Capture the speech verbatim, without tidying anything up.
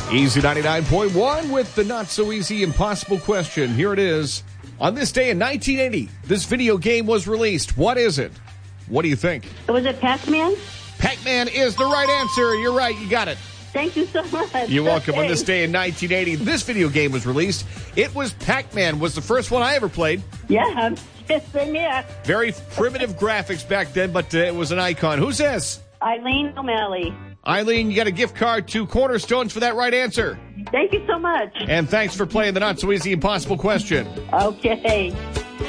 Easy ninety-nine point one with the not-so-easy impossible question. Here it is. On this day in nineteen eighty, this video game was released. What is it? What do you think? Was it Pac-Man? Pac-Man is the right answer. You're right. You got it. Thank you so much. You're welcome. Okay. On this day in nineteen eighty, this video game was released. It was Pac-Man. Was the first one I ever played. Yeah, same here. Very primitive graphics back then, but uh, it was an icon. Who's this? Eileen O'Malley. Eileen, you got a gift card to Cornerstones for that right answer. Thank you so much. And thanks for playing the not-so-easy impossible question. Okay.